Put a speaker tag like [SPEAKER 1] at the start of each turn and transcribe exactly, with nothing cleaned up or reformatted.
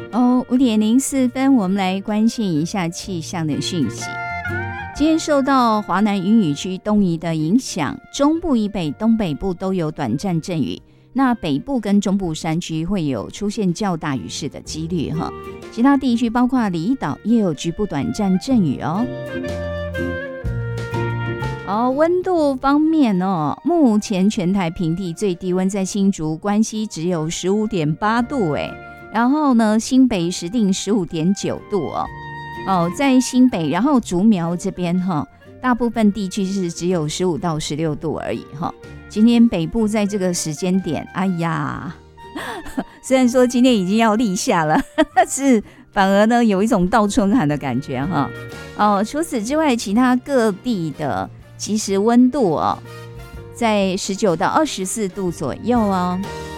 [SPEAKER 1] 哦，五点零四分，我们来关心一下气象的讯息。今天受到华南云雨区东移的影响，中部以北、东北部都有短暂阵雨。那北部跟中部山区会有出现较大雨势的几率哈，其他地区包括离岛也有局部短暂阵雨哦。哦，温度方面哦，目前全台平地最低温在新竹关西只有 十五点八度哎。然后呢，新北石碇 十五点九度哦，哦，在新北，然后竹苗这边哈，大部分地区是只有十五到十六度而已哈。今天北部在这个时间点，哎呀，虽然说今天已经要立夏了，但是反而呢有一种倒春寒的感觉哈。哦，除此之外，其他各地的其实温度哦，在十九到二十四度左右哦。